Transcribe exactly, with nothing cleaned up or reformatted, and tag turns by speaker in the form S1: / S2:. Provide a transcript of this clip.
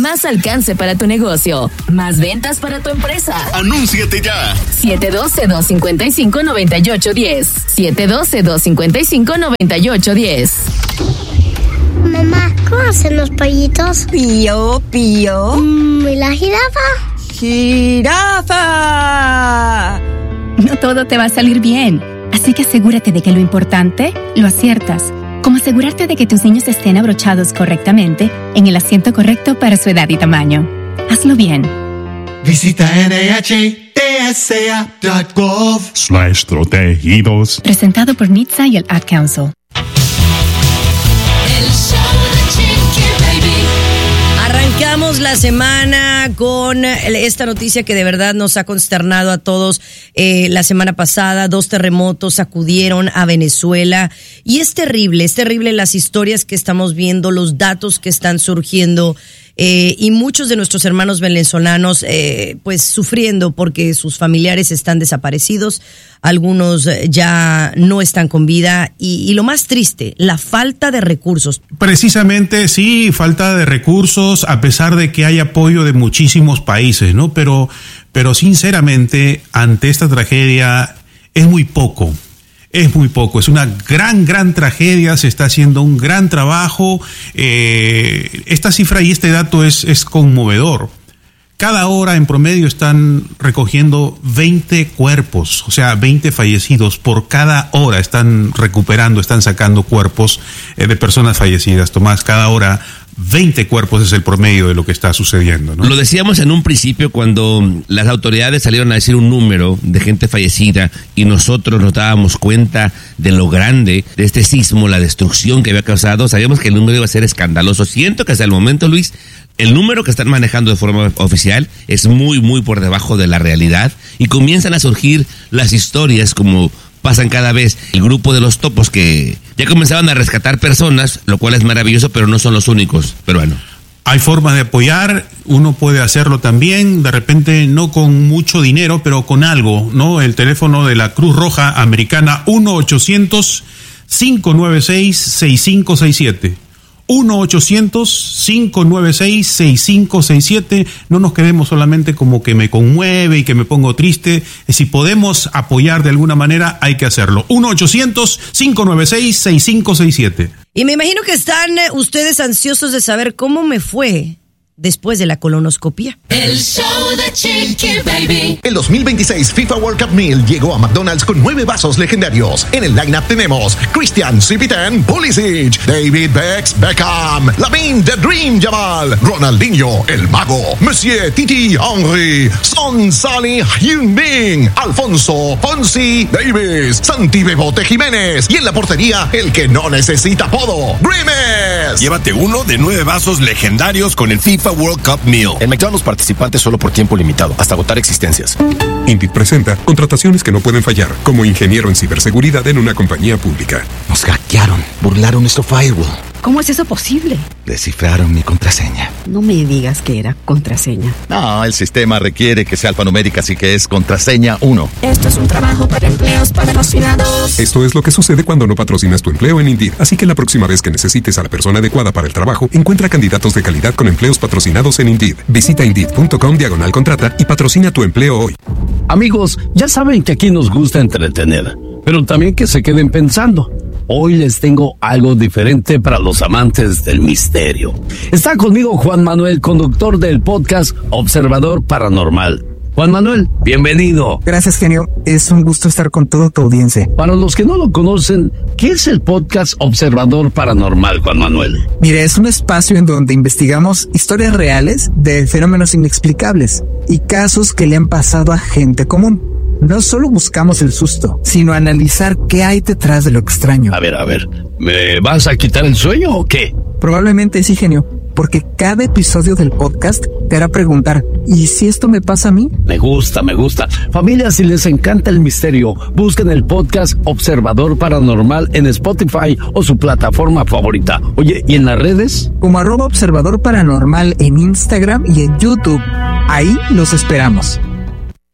S1: Más alcance para tu negocio. Más ventas para tu empresa.
S2: ¡Anúnciate ya!
S1: siete uno dos, dos cinco cinco, nueve ocho uno cero. siete uno dos, dos cinco cinco, nueve ocho uno cero.
S3: Mamá, ¿cómo hacen los pollitos?
S4: Pío, pío.
S3: Mm, ¿Y la jirafa?
S4: ¡Jirafa!
S5: No todo te va a salir bien, así que asegúrate de que lo importante lo aciertas, como asegurarte de que tus niños estén abrochados correctamente en el asiento correcto para su edad y tamaño. Hazlo bien.
S6: Visita N H T S A punto gov
S7: slash protegidos.
S5: Presentado por N H T S A y el Ad Council.
S4: Arrancamos la semana con esta noticia que de verdad nos ha consternado a todos. Eh, la semana pasada, dos terremotos sacudieron a Venezuela y es terrible, es terrible las historias que estamos viendo, los datos que están surgiendo. Eh, y muchos de nuestros hermanos venezolanos eh, pues sufriendo porque sus familiares están desaparecidos, algunos ya no están con vida y, y lo más triste, la falta de recursos.
S8: Precisamente, sí, falta de recursos a pesar de que hay apoyo de muchísimos países, ¿no? Pero, pero sinceramente, ante esta tragedia es muy poco. Es muy poco, es una gran, gran tragedia, se está haciendo un gran trabajo. Eh, esta cifra y este dato es, es conmovedor. Cada hora en promedio están recogiendo veinte cuerpos, o sea, veinte fallecidos por cada hora están recuperando, están sacando cuerpos eh, de personas fallecidas. Tomás, cada hora veinte cuerpos es el promedio de lo que está sucediendo, ¿no?
S9: Lo decíamos en un principio cuando las autoridades salieron a decir un número de gente fallecida y nosotros nos dábamos cuenta de lo grande de este sismo, la destrucción que había causado. Sabíamos que el número iba a ser escandaloso. Siento que hasta el momento, Luis, el número que están manejando de forma oficial es muy, muy por debajo de la realidad y comienzan a surgir las historias como pasan cada vez. El grupo de los topos que ya comenzaban a rescatar personas, lo cual es maravilloso, pero no son los únicos peruanos.
S8: Hay formas de apoyar, uno puede hacerlo también, de repente no con mucho dinero, pero con algo, ¿no? El teléfono de la Cruz Roja Americana, uno ochocientos, cinco nueve seis, seis cinco seis siete. uno ochocientos, cinco nueve seis, seis cinco seis siete. No nos quedemos solamente como que me conmueve y que me pongo triste. Si podemos apoyar de alguna manera, hay que hacerlo. uno ochocientos, cinco nueve seis, seis cinco seis siete.
S4: Y me imagino que están eh, ustedes ansiosos de saber cómo me fue después de la colonoscopia.
S2: El show de Chiqui Baby.
S10: El dos mil veintiséis FIFA World Cup Meal llegó a McDonald's con nueve vasos legendarios. En el lineup tenemos Christian Cipitán Pulisic, David Bex Beckham, Lamine The Dream Jamal, Ronaldinho El Mago, Monsieur Titi Henry, Son Salih Heung-min, Alfonso Fonsi Davis, Santi Bebote Jiménez y en la portería el que no necesita apodo, Grimes.
S11: Llévate uno de nueve vasos legendarios con el FIFA World Cup Meal. En McDonald's participantes solo por tiempo limitado, hasta agotar existencias.
S7: Indeed presenta contrataciones que no pueden fallar, como ingeniero en ciberseguridad en una compañía pública.
S12: Nos hackearon, burlaron nuestro firewall.
S13: ¿Cómo es eso posible?
S12: Descifraron mi contraseña.
S13: No me digas que era contraseña.
S12: No, el sistema requiere que sea alfanumérica, así que es contraseña uno.
S2: Esto es un trabajo para empleos patrocinados.
S7: Esto es lo que sucede cuando no patrocinas tu empleo en Indeed. Así que la próxima vez que necesites a la persona adecuada para el trabajo, encuentra candidatos de calidad con empleos patrocinados en Indeed. Visita Indeed punto com diagonal contrata y patrocina tu empleo hoy.
S14: Amigos, ya saben que aquí nos gusta entretener, pero también que se queden pensando. Hoy les tengo algo diferente para los amantes del misterio. Está conmigo Juan Manuel, conductor del podcast Observador Paranormal. Juan Manuel, bienvenido.
S15: Gracias, genio. Es un gusto estar con toda tu audiencia.
S14: Para los que no lo conocen, ¿qué es el podcast Observador Paranormal, Juan Manuel?
S15: Mire, es un espacio en donde investigamos historias reales de fenómenos inexplicables y casos que le han pasado a gente común. No solo buscamos el susto, sino analizar qué hay detrás de lo extraño.
S14: A ver, a ver, ¿me vas a quitar el sueño o qué?
S15: Probablemente sí, genio, porque cada episodio del podcast te hará preguntar, ¿y si esto me pasa a mí?
S14: Me gusta, me gusta. Familia, si les encanta el misterio, busquen el podcast Observador Paranormal en Spotify o su plataforma favorita. Oye, ¿y en las redes?
S15: Como arroba Observador Paranormal en Instagram y en YouTube. Ahí los esperamos.